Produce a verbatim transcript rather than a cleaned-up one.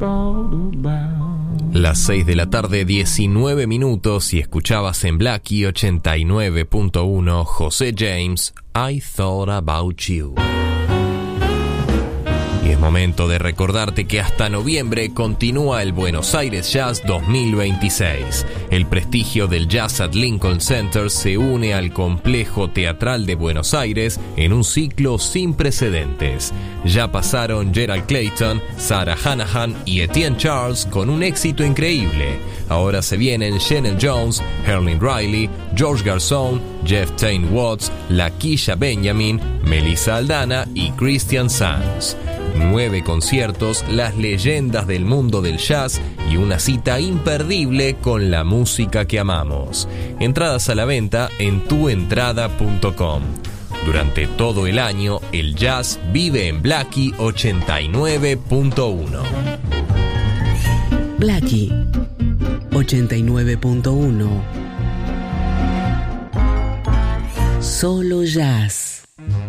Las seis de la tarde, diecinueve minutos, y escuchabas en Blackie ochenta y nueve punto uno José James, I Thought About You. Y es momento de recordarte que hasta noviembre continúa el Buenos Aires Jazz dos mil veintiséis. El prestigio del Jazz at Lincoln Center se une al Complejo Teatral de Buenos Aires en un ciclo sin precedentes. Ya pasaron Gerald Clayton, Sarah Hanahan y Etienne Charles con un éxito increíble. Ahora se vienen Shannon Jones, Herlin Riley, George Garzón, Jeff Tain Watts, Lakeisha Benjamin, Melissa Aldana y Christian Sands. Nueve conciertos, las leyendas del mundo del jazz y una cita imperdible con la música que amamos. Entradas a la venta en tu entrada punto com. Durante todo el año, el jazz vive en Blackie ochenta y nueve punto uno. Blackie ochenta y nueve punto uno. Solo jazz.